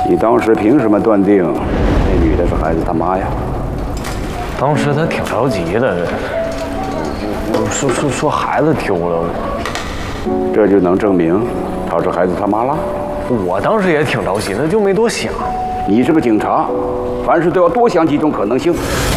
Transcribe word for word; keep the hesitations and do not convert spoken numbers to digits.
你当时凭什么断定那女的是孩子他妈呀？ 当时他挺着急的，说说说孩子丢了， 这就能证明她是孩子他妈了？ 我当时也挺着急的，就没多想。 你是个警察，凡事都要多想几种可能性。